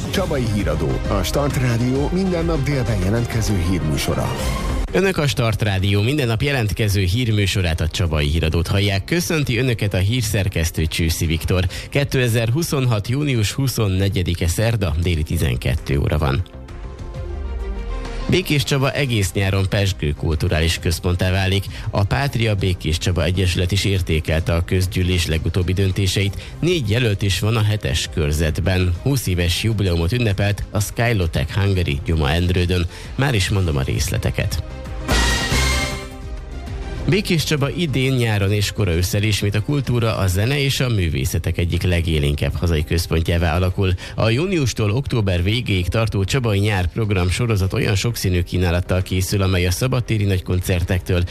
Csabai Híradó, a Start Rádió minden nap délben jelentkező hírműsora. Önök a Start Rádió minden nap jelentkező hírműsorát, a Csabai Híradót hallják. Köszönti önöket a hírszerkesztő Csőszi Viktor. 2026. június 24-e szerda, déli 12 óra van. Békés Csaba egész nyáron pezsgő kulturális központtá válik. A Pátria Békés Csaba Egyesület is értékelte a közgyűlés legutóbbi döntéseit. 4 jelölt is van a 7-es körzetben. 20 éves jubileumot ünnepelt a Skylotech Hungary Gyuma Endrődön. Már is mondom a részleteket. Békés Csaba idén nyáron és kora ősszel ismét a kultúra, a zene és a művészetek egyik legélénkebb hazai központjává alakul. A júniustól október végéig tartó Csabai Nyár program sorozat olyan sokszínű kínálattal készül, amely a szabadtéri nagykoncertektől